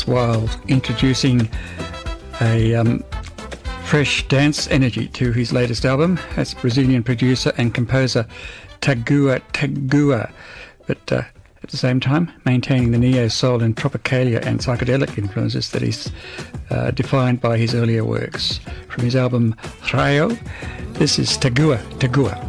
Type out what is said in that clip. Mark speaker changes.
Speaker 1: while introducing a fresh dance energy to his latest album. That's Brazilian producer and composer Tagua Tagua, but at the same time maintaining the neo-soul and tropicalia and psychedelic influences that he's defined by his earlier works. From his album Raio, this is Tagua Tagua.